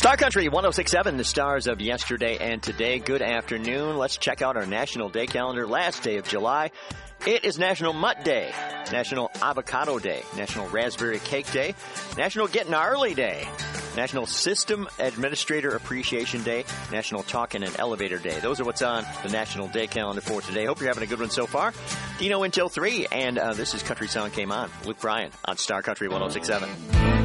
Star Country 106.7, the stars of yesterday and today. Good afternoon. Let's check out our National Day calendar. Last day of July. It is National Mutt Day, National Avocado Day, National Raspberry Cake Day, National Get Gnarly Day, National System Administrator Appreciation Day, National Talk in an Elevator Day. Those are what's on the National Day calendar for today. Hope you're having a good one so far. Dino until 3, and this is Country Song Came On. Luke Bryan on Star Country 106.7.